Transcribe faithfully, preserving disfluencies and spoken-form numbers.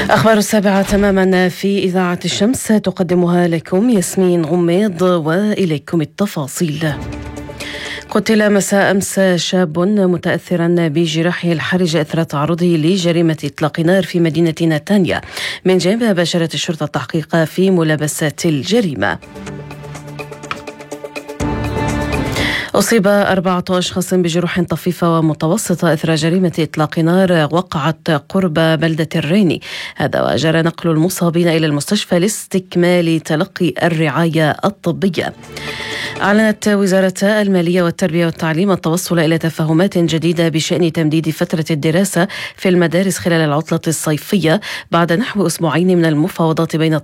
أخبار السابعة تماما في إذاعة الشمس تقدمها لكم ياسمين غميض، وإليكم التفاصيل. قتل مساء أمس شاب متأثرا بجراحه الحرجة إثر تعرضه لجريمة إطلاق نار في مدينة نتانيا. من جانبها باشرت الشرطة التحقيق في ملابسات الجريمة. أصيب أربعة أشخاص بجروح طفيفة ومتوسطة إثر جريمة إطلاق نار وقعت قرب بلدة الريني. هذا وجرى نقل المصابين إلى المستشفى لاستكمال تلقي الرعاية الطبية. أعلنت وزارة المالية والتربية والتعليم التوصل إلى تفاهمات جديدة بشأن تمديد فترة الدراسة في المدارس خلال العطلة الصيفية بعد نحو أسبوعين من المفاوضات بين